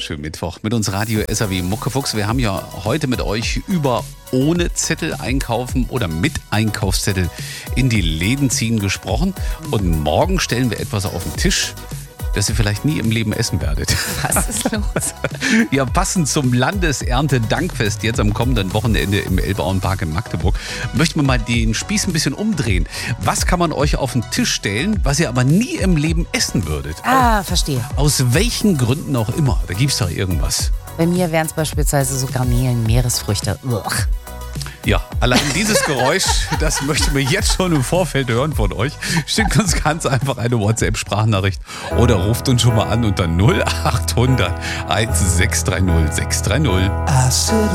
Schönen Mittwoch mit uns Radio SAW Muckefuchs. Wir haben ja heute mit euch über ohne Zettel einkaufen oder mit Einkaufszettel in die Läden ziehen gesprochen. Und morgen stellen wir etwas auf den Tisch, das ihr vielleicht nie im Leben essen werdet. Was ist los? Ja, passend zum Landesernte-Dankfest jetzt am kommenden Wochenende im Elbauenpark in Magdeburg möchten wir mal den Spieß ein bisschen umdrehen. Was kann man euch auf den Tisch stellen, was ihr aber nie im Leben essen würdet? Verstehe. Aus welchen Gründen auch immer. Da gibt's doch irgendwas. Bei mir wären es beispielsweise so Garnelen, Meeresfrüchte. Ugh. Ja, allein dieses Geräusch, das möchten wir jetzt schon im Vorfeld hören von euch. Schickt uns ganz einfach eine WhatsApp-Sprachnachricht oder ruft uns schon mal an unter 0800 1630 630.